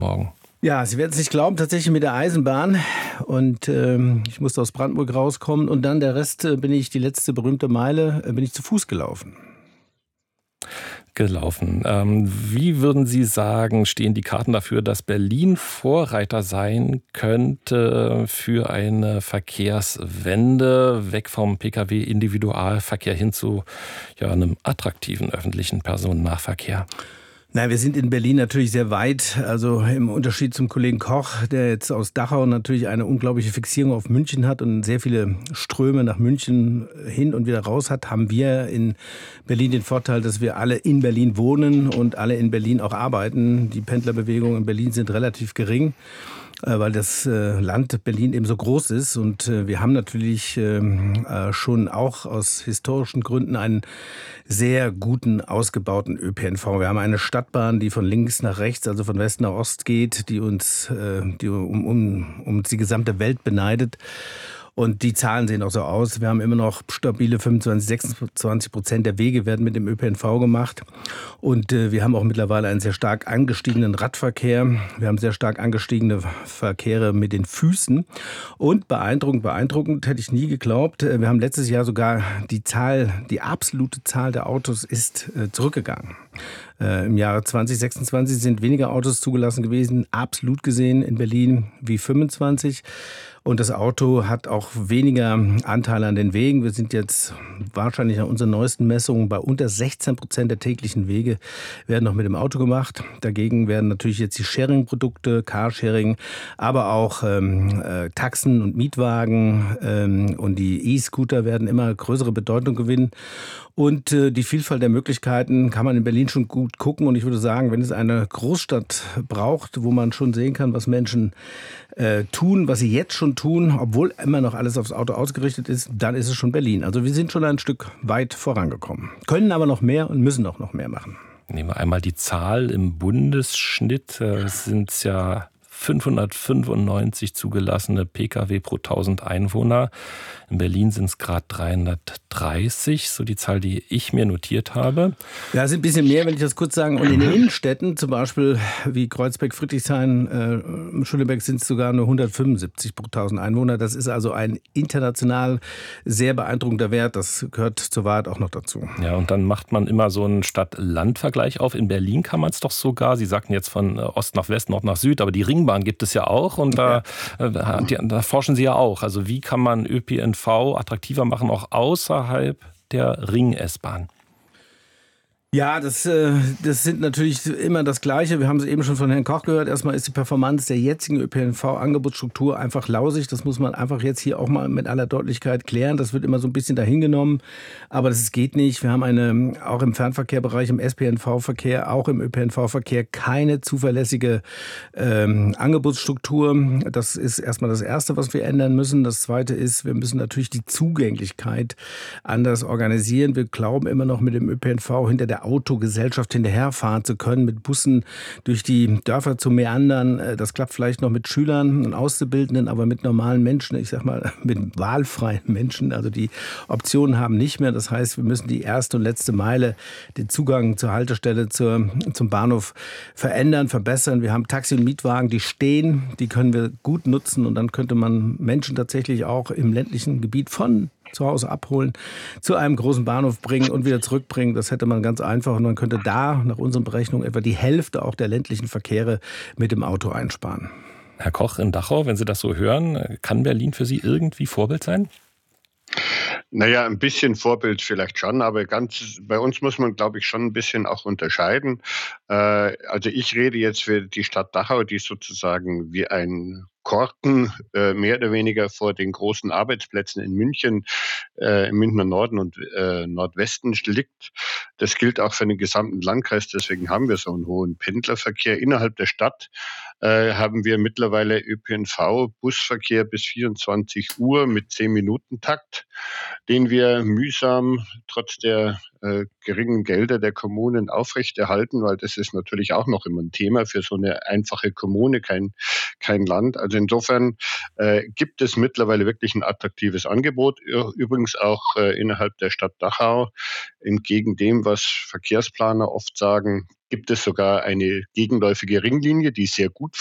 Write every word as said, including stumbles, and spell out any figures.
Morgen. Ja, Sie werden es nicht glauben, tatsächlich mit der Eisenbahn. Und ähm, ich musste aus Brandenburg rauskommen und dann der Rest äh, bin ich, die letzte berühmte Meile, äh, bin ich zu Fuß gelaufen. Gelaufen. Ähm, wie würden Sie sagen, stehen die Karten dafür, dass Berlin Vorreiter sein könnte für eine Verkehrswende, weg vom Pkw-Individualverkehr hin zu ja, einem attraktiven öffentlichen Personennahverkehr? Nein, wir sind in Berlin natürlich sehr weit, also im Unterschied zum Kollegen Koch, der jetzt aus Dachau natürlich eine unglaubliche Fixierung auf München hat und sehr viele Ströme nach München hin und wieder raus hat, haben wir in Berlin den Vorteil, dass wir alle in Berlin wohnen und alle in Berlin auch arbeiten. Die Pendlerbewegungen in Berlin sind relativ gering, weil das Land Berlin eben so groß ist. Und wir haben natürlich schon auch aus historischen Gründen einen sehr guten, ausgebauten Ö P N V. Wir haben eine Stadtbahn, die von links nach rechts, also von West nach Ost geht, die uns die um, um, um die gesamte Welt beneidet. Und die Zahlen sehen auch so aus. Wir haben immer noch stabile fünfundzwanzig, sechsundzwanzig Prozent der Wege werden mit dem Ö P N V gemacht. Und äh, wir haben auch mittlerweile einen sehr stark angestiegenen Radverkehr. Wir haben sehr stark angestiegene Verkehre mit den Füßen. Und beeindruckend, beeindruckend, hätte ich nie geglaubt, wir haben letztes Jahr sogar die Zahl, die absolute Zahl der Autos ist äh, zurückgegangen. Äh, Im Jahre zwanzig sechsundzwanzig sind weniger Autos zugelassen gewesen, absolut gesehen in Berlin wie fünfundzwanzig. Und das Auto hat auch weniger Anteile an den Wegen. Wir sind jetzt wahrscheinlich nach unseren neuesten Messungen bei unter sechzehn Prozent der täglichen Wege werden noch mit dem Auto gemacht. Dagegen werden natürlich jetzt die Sharing-Produkte, Carsharing, aber auch ähm, äh, Taxen und Mietwagen ähm, und die E-Scooter werden immer größere Bedeutung gewinnen. Und äh, die Vielfalt der Möglichkeiten kann man in Berlin schon gut gucken. Und ich würde sagen, wenn es eine Großstadt braucht, wo man schon sehen kann, was Menschen äh, tun, was sie jetzt schon tun, obwohl immer noch alles aufs Auto ausgerichtet ist, dann ist es schon Berlin. Also wir sind schon ein Stück weit vorangekommen, können aber noch mehr und müssen auch noch mehr machen. Nehmen wir einmal die Zahl im Bundesschnitt. Es sind ja fünfhundertfünfundneunzig zugelassene Pkw pro tausend Einwohner. In Berlin sind es gerade dreihundertdreißig, so die Zahl, die ich mir notiert habe. Ja, es sind ein bisschen mehr, wenn ich das kurz sagen. Und in den Innenstädten, zum Beispiel wie Kreuzberg, Friedrichshain, äh, Schöneberg, sind es sogar nur hundertfünfundsiebzig pro tausend Einwohner. Das ist also ein international sehr beeindruckender Wert. Das gehört zur Wahrheit auch noch dazu. Ja, und dann macht man immer so einen Stadt-Land-Vergleich auf. In Berlin kann man es doch sogar. Sie sagten jetzt von Ost nach West, Nord nach Süd, aber die Ringbahn gibt es ja auch und da, ja. äh, da forschen Sie ja auch. Also wie kann man Ö P N V attraktiver machen, auch außerhalb der Ring-S-Bahn? Ja, das, äh, das sind natürlich immer das Gleiche. Wir haben es eben schon von Herrn Koch gehört. Erstmal ist die Performance der jetzigen Ö P N V-Angebotsstruktur einfach lausig. Das muss man einfach jetzt hier auch mal mit aller Deutlichkeit klären. Das wird immer so ein bisschen dahingenommen. Aber das geht nicht. Wir haben eine, auch im Fernverkehrbereich, im S P N V-Verkehr, auch im Ö P N V-Verkehr keine zuverlässige ähm, Angebotsstruktur. Das ist erstmal das Erste, was wir ändern müssen. Das Zweite ist, wir müssen natürlich die Zugänglichkeit anders organisieren. Wir glauben immer noch mit dem Ö P N V hinter der Autogesellschaft hinterherfahren zu können, mit Bussen durch die Dörfer zu meandern. Das klappt vielleicht noch mit Schülern und Auszubildenden, aber mit normalen Menschen, ich sag mal mit wahlfreien Menschen, also die Optionen haben nicht mehr. Das heißt, wir müssen die erste und letzte Meile, den Zugang zur Haltestelle, zur, zum Bahnhof verändern, verbessern. Wir haben Taxi- und Mietwagen, die stehen, die können wir gut nutzen und dann könnte man Menschen tatsächlich auch im ländlichen Gebiet von zu Hause abholen, zu einem großen Bahnhof bringen und wieder zurückbringen. Das hätte man ganz einfach und man könnte da nach unseren Berechnungen etwa die Hälfte auch der ländlichen Verkehre mit dem Auto einsparen. Herr Koch in Dachau, wenn Sie das so hören, kann Berlin für Sie irgendwie Vorbild sein? Naja, ein bisschen Vorbild vielleicht schon, aber ganz bei uns muss man, glaube ich, schon ein bisschen auch unterscheiden. Äh, also ich rede jetzt für die Stadt Dachau, die sozusagen wie ein Korken äh, mehr oder weniger vor den großen Arbeitsplätzen in München, äh, im Münchner Norden und äh, Nordwesten liegt. Das gilt auch für den gesamten Landkreis, deswegen haben wir so einen hohen Pendlerverkehr. Innerhalb der Stadt äh, haben wir mittlerweile Ö P N V, Busverkehr bis vierundzwanzig Uhr mit zehn-Minuten-Takt, den wir mühsam trotz der äh, geringen Gelder der Kommunen aufrechterhalten, weil das ist natürlich auch noch immer ein Thema für so eine einfache Kommune, kein kein Land. Also insofern äh, gibt es mittlerweile wirklich ein attraktives Angebot, übrigens auch äh, innerhalb der Stadt Dachau. Entgegen dem, was Verkehrsplaner oft sagen, gibt es sogar eine gegenläufige Ringlinie, die sehr gut